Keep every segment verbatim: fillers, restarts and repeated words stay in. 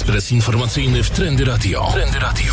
Ekspres informacyjny w Trendy Radio. Trendy Radio.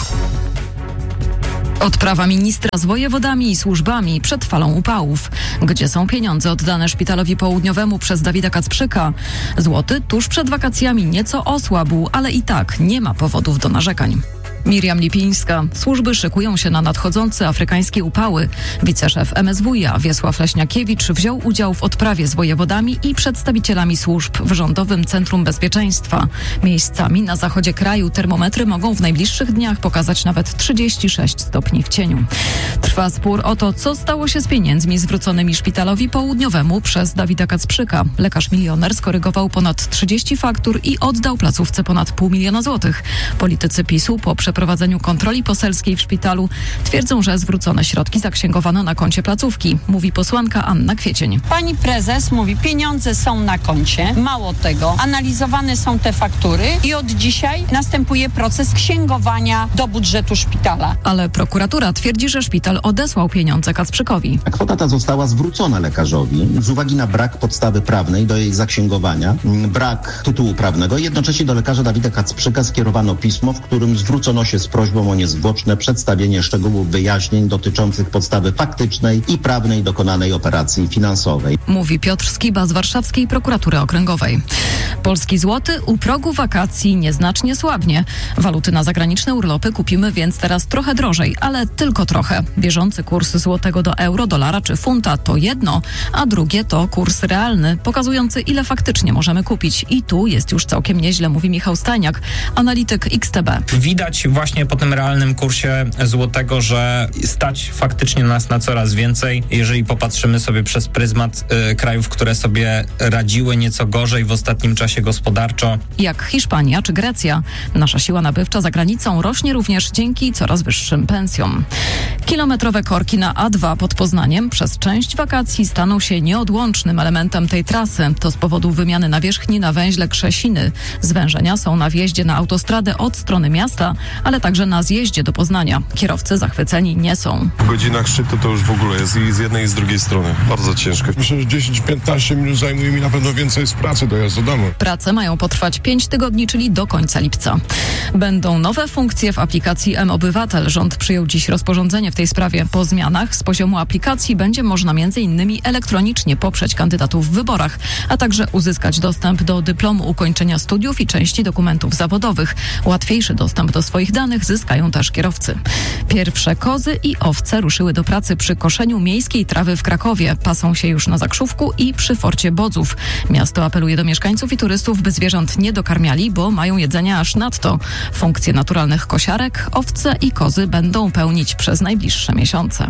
Odprawa ministra z wojewodami i służbami przed falą upałów. Gdzie są pieniądze oddane Szpitalowi Południowemu przez Dawida Kacprzyka? Złoty tuż przed wakacjami nieco osłabł, ale i tak nie ma powodów do narzekań. Miriam Lipińska. Służby szykują się na nadchodzące afrykańskie upały. Wiceszef M S W i a Wiesław Leśniakiewicz wziął udział w odprawie z wojewodami i przedstawicielami służb w Rządowym Centrum Bezpieczeństwa. Miejscami na zachodzie kraju termometry mogą w najbliższych dniach pokazać nawet trzydzieści sześć stopni w cieniu. Trwa spór o to, co stało się z pieniędzmi zwróconymi Szpitalowi Południowemu przez Dawida Kacprzyka. Lekarz milioner skorygował ponad trzydzieści faktur i oddał placówce ponad pół miliona złotych. Politycy PiSu po przeprowadzeniu kontroli poselskiej w szpitalu twierdzą, że zwrócone środki zaksięgowano na koncie placówki, mówi posłanka Anna Kwiecień. Pani prezes mówi, pieniądze są na koncie, mało tego, analizowane są te faktury i od dzisiaj następuje proces księgowania do budżetu szpitala. Ale prokuratura twierdzi, że szpital odesłał pieniądze Kacprzykowi. Kwota ta została zwrócona lekarzowi z uwagi na brak podstawy prawnej do jej zaksięgowania, brak tytułu prawnego. Jednocześnie do lekarza Dawida Kacprzyka skierowano pismo, w którym zwrócono się z prośbą o niezwłoczne przedstawienie szczegółów wyjaśnień dotyczących podstawy faktycznej i prawnej dokonanej operacji finansowej. Mówi Piotr Skiba z Warszawskiej Prokuratury Okręgowej. Polski złoty u progu wakacji nieznacznie słabnie. Waluty na zagraniczne urlopy kupimy więc teraz trochę drożej, ale tylko trochę. Bieżący kurs złotego do euro, dolara czy funta to jedno, a drugie to kurs realny, pokazujący ile faktycznie możemy kupić. I tu jest już całkiem nieźle, mówi Michał Stajniak, analityk X T B. Widać właśnie po tym realnym kursie złotego, że stać faktycznie nas na coraz więcej. Jeżeli popatrzymy sobie przez pryzmat y, krajów, które sobie radziły nieco gorzej w ostatnim czasie gospodarczo. Jak Hiszpania czy Grecja. Nasza siła nabywcza za granicą rośnie również dzięki coraz wyższym pensjom. Kilometrowe korki na A dwa pod Poznaniem przez część wakacji staną się nieodłącznym elementem tej trasy. To z powodu wymiany nawierzchni na węźle Krzesiny. Zwężenia są na wjeździe na autostradę od strony miasta, ale także na zjeździe do Poznania. Kierowcy zachwyceni nie są. W godzinach szczytu to już w ogóle jest i z jednej i z drugiej strony. Bardzo ciężko. Myślę, że dziesięć do piętnastu minut zajmuje mi na pewno więcej z pracy dojazd do domu. Prace mają potrwać pięć tygodni, czyli do końca lipca. Będą nowe funkcje w aplikacji M-Obywatel. Rząd przyjął dziś rozporządzenie w tej sprawie. Po zmianach z poziomu aplikacji będzie można między innymi elektronicznie poprzeć kandydatów w wyborach, a także uzyskać dostęp do dyplomu ukończenia studiów i części dokumentów zawodowych. Łatwiejszy dostęp do swoich danych zyskają też kierowcy. Pierwsze kozy i owce ruszyły do pracy przy koszeniu miejskiej trawy w Krakowie. Pasą się już na Zakrzówku i przy Forcie Bodzów. Miasto apeluje do mieszkańców i turystów, by zwierząt nie dokarmiali, bo mają jedzenia aż nadto. Funkcje naturalnych kosiarek owce i kozy będą pełnić przez najbliższe miesiące.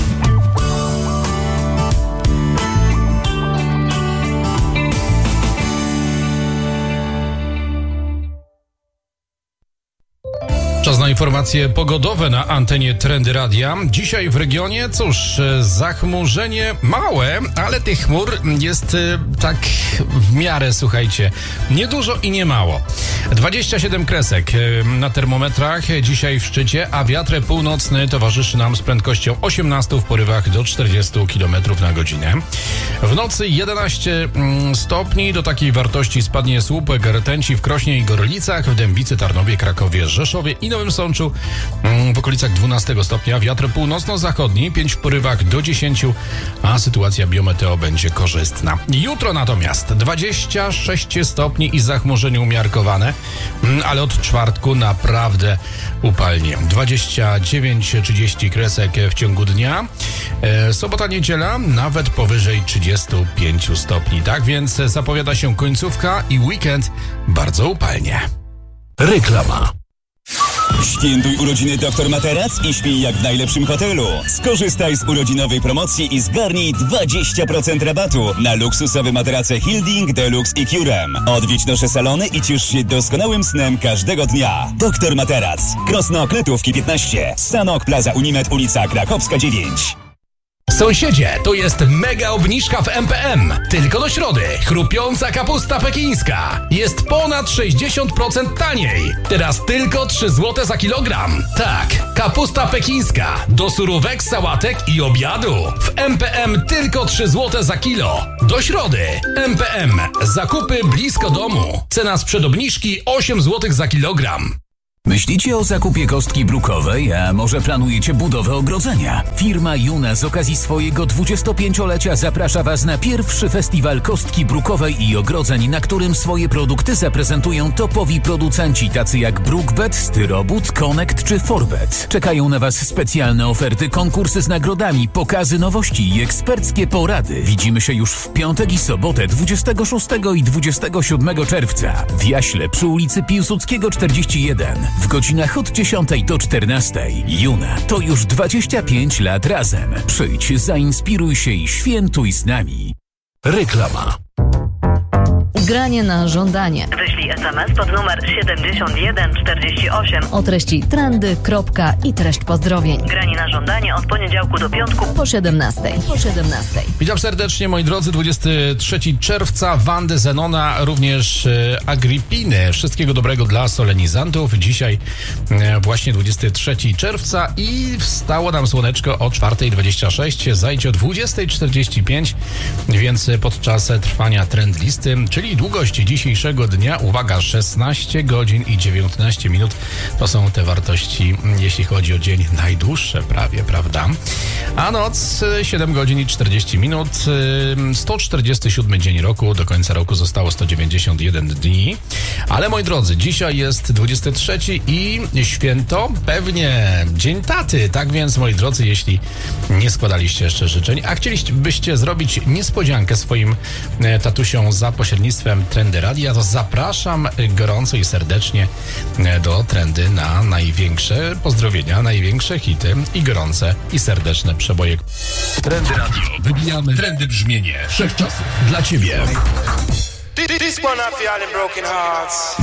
Czas na informacje pogodowe na antenie Trendy Radia. Dzisiaj w regionie, cóż, zachmurzenie małe, ale tych chmur jest tak w miarę, słuchajcie, niedużo i nie mało. dwadzieścia siedem kresek na termometrach dzisiaj w szczycie, a wiatr północny towarzyszy nam z prędkością osiemnaście w porywach do czterdzieści kilometrów na godzinę. W nocy jedenaście stopni, do takiej wartości spadnie słupek rtęci w Krośnie i Gorlicach, w Dębicy, Tarnowie, Krakowie, Rzeszowie i Nowym Sączu w okolicach dwunastego stopnia. Wiatr północno-zachodni, pięć w porywach do dziesięciu, a sytuacja biometeo będzie korzystna. Jutro natomiast dwadzieścia sześć stopni i zachmurzenie umiarkowane, ale od czwartku naprawdę upalnie. dwadzieścia dziewięć trzydzieści kresek w ciągu dnia. E, sobota, niedziela nawet powyżej trzydzieści pięć stopni. Tak więc zapowiada się końcówka i weekend bardzo upalnie. Reklama. Świętuj urodziny Doktor Materac i śpij jak w najlepszym hotelu. Skorzystaj z urodzinowej promocji i zgarnij dwadzieścia procent rabatu na luksusowe materace Hilding, Deluxe i Curem. Odwiedź nasze salony i ciesz się doskonałym snem każdego dnia. Doktor Materac. Krosno Kletówki piętnaście. Sanok Plaza Unimed, ulica Krakowska dziewięć. Sąsiedzie, to jest mega obniżka w M P M. Tylko do środy. Chrupiąca kapusta pekińska. Jest ponad sześćdziesiąt procent taniej. Teraz tylko trzy złote za kilogram. Tak, kapusta pekińska. Do surówek, sałatek i obiadu. W M P M tylko trzy złote za kilo. Do środy. M P M. Zakupy blisko domu. Cena sprzed obniżki osiem złotych za kilogram. Myślicie o zakupie kostki brukowej, a może planujecie budowę ogrodzenia? Firma Juna z okazji swojego dwudziestopięciolecia zaprasza Was na pierwszy festiwal kostki brukowej i ogrodzeń, na którym swoje produkty zaprezentują topowi producenci tacy jak Brookbet, Styrobud, Connect czy Forbet. Czekają na Was specjalne oferty, konkursy z nagrodami, pokazy nowości i eksperckie porady. Widzimy się już w piątek i sobotę dwudziestego szóstego i dwudziestego siódmego czerwca w Jaśle przy ulicy Piłsudskiego czterdzieści jeden. W godzinach od dziesiątej do czternastej. Juna to już dwadzieścia pięć lat razem. Przyjdź, zainspiruj się i świętuj z nami. Reklama. Granie na żądanie. Wyślij es em es pod numer siedemdziesiąt jeden czterdzieści osiem o treści trendy, kropka i treść pozdrowień. Granie na żądanie od poniedziałku do piątku po siedemnastej. Po siedemnastej. Witam serdecznie, moi drodzy. dwudziestego trzeciego czerwca Wandy, Zenona, również e, Agripiny. Wszystkiego dobrego dla solenizantów. Dzisiaj e, właśnie dwudziestego trzeciego czerwca i wstało nam słoneczko o czwartej dwadzieścia sześć. Zajdzie o dwudziestej czterdzieści pięć, więc podczas trwania trend listy, czyli długość dzisiejszego dnia, uwaga, szesnaście godzin i dziewiętnaście minut. To są te wartości, jeśli chodzi o dzień najdłuższe prawie, prawda? A noc siedem godzin i czterdzieści minut. sto czterdziesty siódmy dzień roku. Do końca roku zostało sto dziewięćdziesiąt jeden dni. Ale moi drodzy, dzisiaj jest dwudziesty trzeci i święto, pewnie Dzień Taty. Tak więc, moi drodzy, jeśli nie składaliście jeszcze życzeń, a chcielibyście zrobić niespodziankę swoim tatusiom za pośrednictwem Trendy Radia, to zapraszam gorąco i serdecznie do Trendy na największe pozdrowienia, największe hity i gorące i serdeczne przeboje. Trendy Radio. Wybijamy trendy brzmienie wszechczasów dla Ciebie. This one I feel in broken hearts.